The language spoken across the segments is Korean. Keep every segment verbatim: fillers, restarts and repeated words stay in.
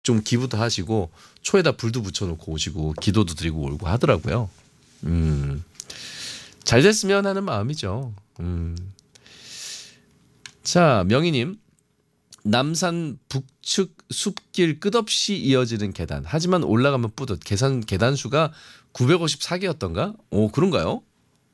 좀 기부도 하시고 초에다 불도 붙여놓고 오시고 기도도 드리고 오고 하더라고요. 음, 잘 됐으면 하는 마음이죠. 음. 자, 명희님. 남산 북측 숲길 끝없이 이어지는 계단. 하지만 올라가면 뿌듯. 계산 계단 수가 구백오십사 개였던가? 오, 그런가요?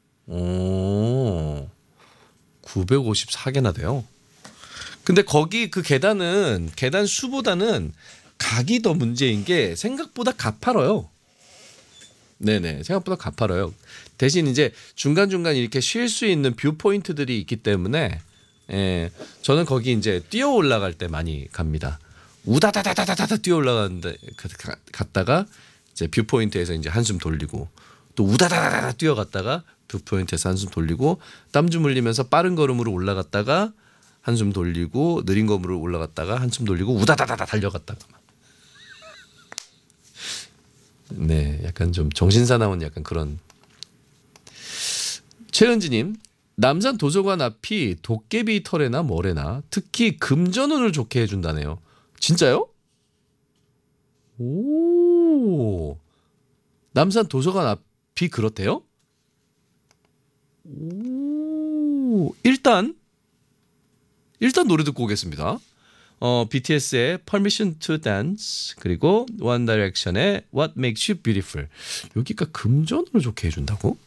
오, 구백오십사 개나 돼요. 근데 거기 그 계단은 계단 수보다는 각이 더 문제인 게 생각보다 가파뤄요. 네네, 생각보다 가파뤄요. 대신 이제 중간중간 이렇게 쉴 수 있는 뷰 포인트들이 있기 때문에 예, 저는 거기 이제 뛰어 올라갈 때 많이 갑니다. 우다다다다다다 뛰어 올라가는데 갔다가 이제 뷰 포인트에서 이제 한숨 돌리고 또 우다다다다 뛰어갔다가 뷰 포인트에서 한숨 돌리고 땀 좀 흘리면서 빠른 걸음으로 올라갔다가 한숨 돌리고 느린 걸음으로 올라갔다가 한숨 돌리고 우다다다다 달려갔다가 네, 약간 좀 정신사나운 약간 그런. 최은지님, 남산 도서관 앞이 도깨비 털에나 뭐래나 특히 금전운을 좋게 해준다네요. 진짜요? 오, 남산 도서관 앞이 그렇대요? 오, 일단 일단 노래 듣고 오겠습니다. 어, 비티에스의 Permission to Dance 그리고 One Direction의 What Makes You Beautiful. 여기가 금전운을 좋게 해준다고?